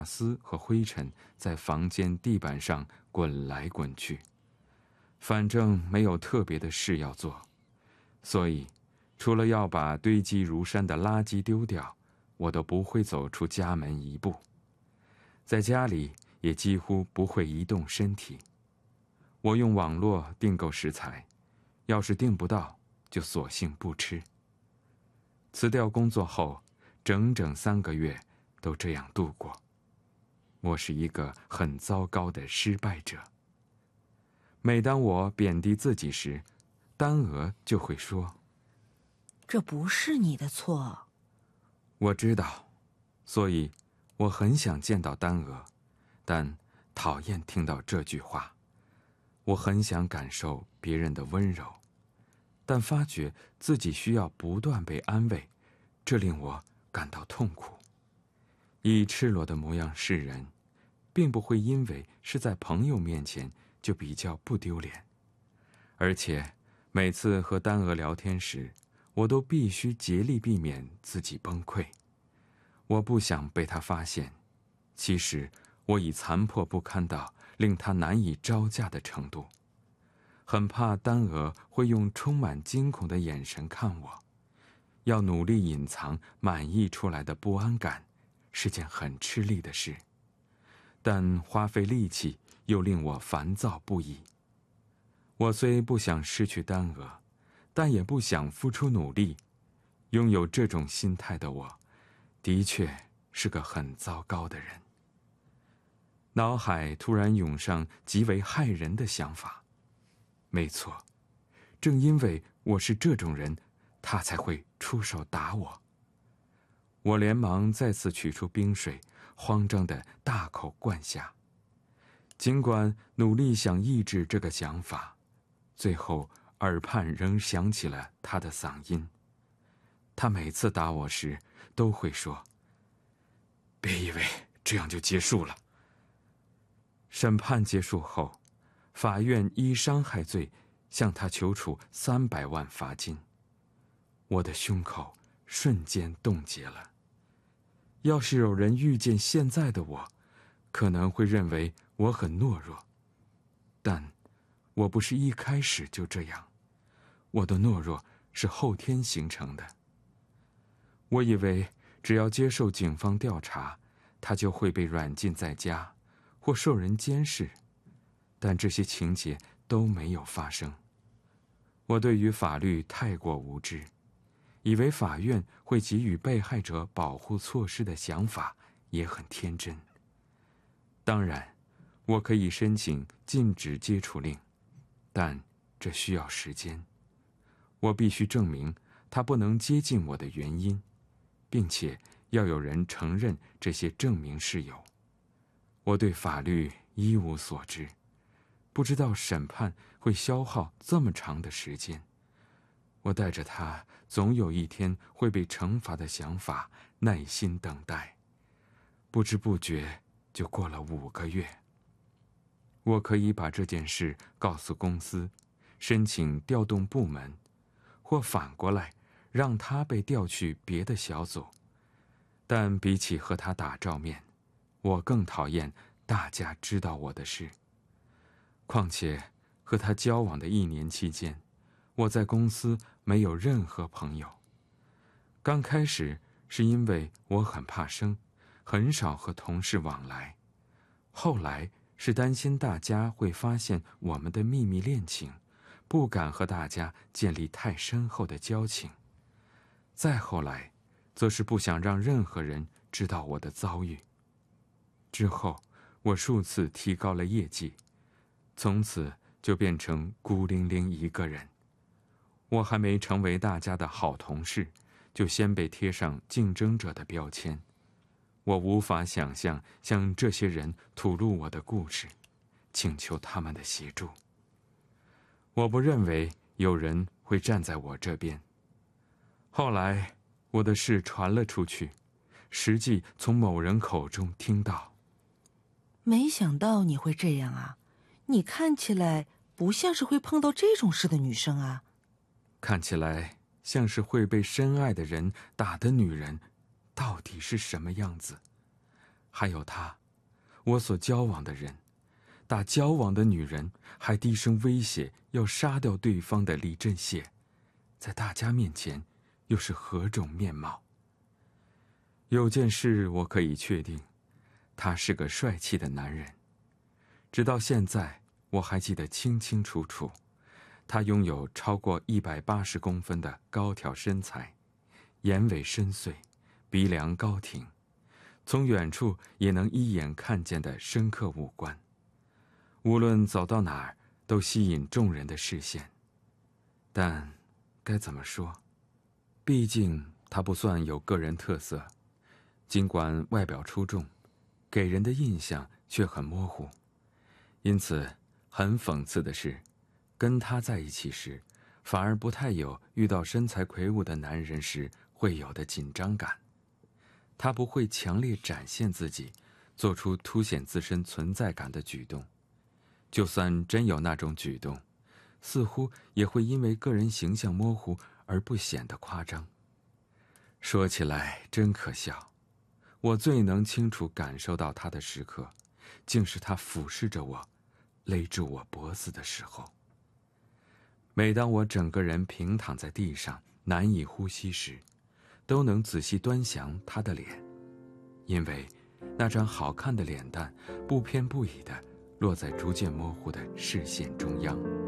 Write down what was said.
丝和灰尘在房间地板上滚来滚去。反正没有特别的事要做，所以除了要把堆积如山的垃圾丢掉，我都不会走出家门一步。在家里也几乎不会移动身体。我用网络订购食材，要是订不到，就索性不吃。辞掉工作后，整整3个月都这样度过。我是一个很糟糕的失败者。每当我贬低自己时，丹娥就会说：“ 这不是你的错。” 我知道，所以我很想见到丹娥，但讨厌听到这句话。我很想感受别人的温柔，但发觉自己需要不断被安慰，这令我感到痛苦。以赤裸的模样示人，并不会因为是在朋友面前就比较不丢脸。而且每次和丹娥聊天时，我都必须竭力避免自己崩溃。我不想被她发现，其实我已残破不堪到令她难以招架的程度。很怕丹娥会用充满惊恐的眼神看我。要努力隐藏满溢出来的不安感，是件很吃力的事，但花费力气又令我烦躁不已。我虽不想失去丹娥，但也不想付出努力。拥有这种心态的我，的确是个很糟糕的人。脑海突然涌上极为害人的想法。没错，正因为我是这种人，他才会出手打我。我连忙再次取出冰水，慌张地大口灌下。尽管努力想抑制这个想法，最后耳畔仍响起了他的嗓音。他每次打我时都会说：“别以为这样就结束了。”审判结束后，法院依伤害罪向他求处300万罚金。我的胸口瞬间冻结了。要是有人遇见现在的我，可能会认为我很懦弱，但我不是一开始就这样，我的懦弱是后天形成的。我以为只要接受警方调查，他就会被软禁在家，或受人监视，但这些情节都没有发生。我对于法律太过无知，以为法院会给予被害者保护措施的想法也很天真。当然，我可以申请禁止接触令，但这需要时间。我必须证明他不能接近我的原因，并且要有人承认这些证明是有。我对法律一无所知，不知道审判会消耗这么长的时间。我带着他总有一天会被惩罚的想法耐心等待，不知不觉就过了5个月。我可以把这件事告诉公司，申请调动部门，或反过来让他被调去别的小组。但比起和他打照面，我更讨厌大家知道我的事。况且和他交往的1年期间，我在公司没有任何朋友。刚开始是因为我很怕生，很少和同事往来。后来是担心大家会发现我们的秘密恋情，不敢和大家建立太深厚的交情。再后来，则是不想让任何人知道我的遭遇。之后，我数次提高了业绩，从此就变成孤零零一个人。我还没成为大家的好同事，就先被贴上竞争者的标签。我无法想象向这些人吐露我的故事，请求他们的协助。我不认为有人会站在我这边。后来，我的事传了出去，实际从某人口中听到。 没想到你会这样啊，你看起来不像是会碰到这种事的女生啊。 看起来像是会被深爱的人打的女人，到底是什么样子？ 还有他，我所交往的人，打交往的女人还低声威胁要杀掉对方的李振燮，在大家面前又是何种面貌？有件事我可以确定，他是个帅气的男人。直到现在，我还记得清清楚楚，他拥有超过180公分的高挑身材，眼尾深邃，鼻梁高挺，从远处也能一眼看见的深刻五官，无论走到哪儿都吸引众人的视线。但该怎么说？毕竟他不算有个人特色，尽管外表出众，给人的印象却很模糊。因此，很讽刺的是，跟他在一起时，反而不太有遇到身材魁梧的男人时会有的紧张感。他不会强烈展现自己，做出凸显自身存在感的举动。就算真有那种举动，似乎也会因为个人形象模糊而不显得夸张。说起来真可笑，我最能清楚感受到他的时刻，竟是他俯视着我，勒住我脖子的时候。每当我整个人平躺在地上难以呼吸时，都能仔细端详他的脸，因为那张好看的脸蛋不偏不倚地落在逐渐模糊的视线中央。